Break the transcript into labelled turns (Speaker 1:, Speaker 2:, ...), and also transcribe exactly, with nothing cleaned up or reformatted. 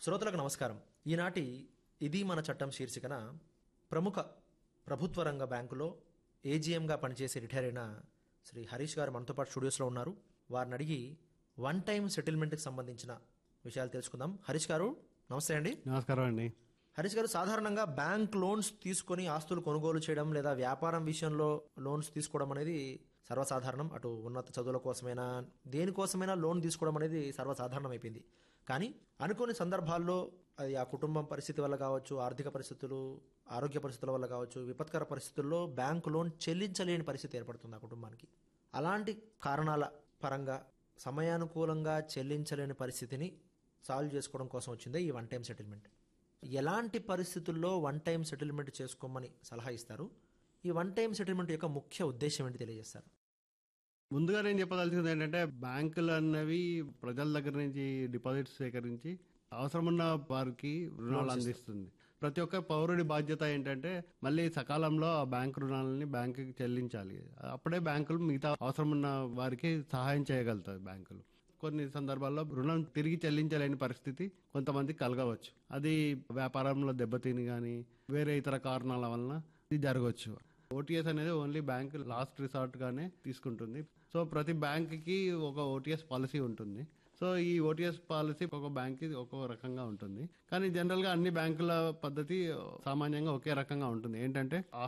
Speaker 1: శ్రోతలకు నమస్కారం. ఈనాటి ఇది మన చట్టం శీర్షికన ప్రముఖ ప్రభుత్వ రంగ బ్యాంకులో ఏజీఎంగా పనిచేసి రిటైర్ అయిన శ్రీ హరీష్ గారు మనతో పాటు స్టూడియోస్లో ఉన్నారు. వారిని అడిగి వన్ టైం సెటిల్మెంట్కి సంబంధించిన విషయాలు తెలుసుకుందాం. హరీష్ గారు నమస్తే అండి.
Speaker 2: నమస్కారం అండి.
Speaker 1: హరీష్ గారు, సాధారణంగా బ్యాంక్ లోన్స్ తీసుకొని ఆస్తులు కొనుగోలు చేయడం లేదా వ్యాపారం విషయంలో లోన్స్ తీసుకోవడం అనేది సర్వసాధారణం. అటు ఉన్నత చదువుల కోసమైనా దేనికోసమైనా లోన్ తీసుకోవడం అనేది సర్వసాధారణం అయిపోయింది. కానీ అనుకోని సందర్భాల్లో అది ఆ కుటుంబం పరిస్థితి వల్ల కావచ్చు, ఆర్థిక పరిస్థితులు, ఆరోగ్య పరిస్థితుల వల్ల కావచ్చు, విపత్కర పరిస్థితుల్లో బ్యాంక్ లోన్ చెల్లించలేని పరిస్థితి ఏర్పడుతుంది ఆ కుటుంబానికి. అలాంటి కారణాల పరంగా సమయానుకూలంగా చెల్లించలేని పరిస్థితిని సాల్వ్ చేసుకోవడం కోసం వచ్చిందే ఈ వన్ టైం సెటిల్మెంట్. ఎలాంటి పరిస్థితుల్లో వన్ టైం సెటిల్మెంట్ చేసుకోమని సలహా ఇస్తారు? ఈ వన్ టైం సెటిల్మెంట్ యొక్క ముఖ్య ఉద్దేశం ఏంటి తెలియజేస్తారు?
Speaker 2: ముందుగా నేను చెప్పదలుచుకుంది ఏంటంటే, బ్యాంకులు అన్నవి ప్రజల దగ్గర నుంచి డిపాజిట్స్ సేకరించి అవసరమున్న వారికి రుణాలు అందిస్తుంది. ప్రతి ఒక్క పౌరుడి బాధ్యత ఏంటంటే మళ్ళీ సకాలంలో ఆ బ్యాంకు రుణాలని బ్యాంకుకి చెల్లించాలి. అప్పుడే బ్యాంకులు మిగతా అవసరమున్న వారికి సహాయం చేయగలుగుతాయి. బ్యాంకులు కొన్ని సందర్భాల్లో రుణం తిరిగి చెల్లించలేని పరిస్థితి కొంతమందికి కలగవచ్చు. అది వ్యాపారంలో దెబ్బతిని కానీ వేరే ఇతర కారణాల వలన ఇది జరగవచ్చు. ఓటీఎస్ అనేది ఓన్లీ బ్యాంక్ లాస్ట్ రిసార్ట్ గానే తీసుకుంటుంది. సో ప్రతి బ్యాంక్ కి ఒక ఓటీఎస్ పాలసీ ఉంటుంది. సో ఈ ఓటీఎస్ పాలసీ ఒక బ్యాంక్ కి ఒక్కో రకంగా ఉంటుంది. కానీ జనరల్ గా అన్ని బ్యాంకుల పద్ధతి సామాన్యంగా ఒకే రకంగా ఉంటుంది. ఏంటంటే